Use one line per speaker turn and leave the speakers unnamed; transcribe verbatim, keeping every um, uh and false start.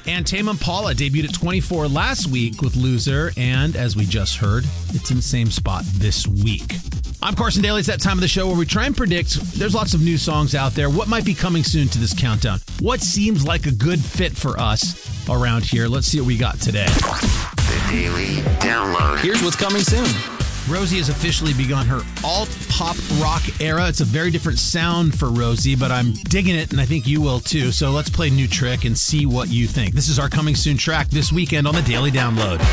And Tame Impala debuted at twenty-four last week with Loser, and as we just heard, it's in the same spot this week. I'm Carson Daly. It's that time of the show where we try and predict. There's lots of new songs out there. What might be coming soon to this countdown? What seems like a good fit for us around here? Let's see what we got today.
The Daily Download.
Here's what's coming soon.
Rosie has officially begun her alt-pop rock era. It's a very different sound for Rosie, but I'm digging it, and I think you will too. So let's play New Trick and see what you think. This is our coming soon track this weekend on the Daily Download.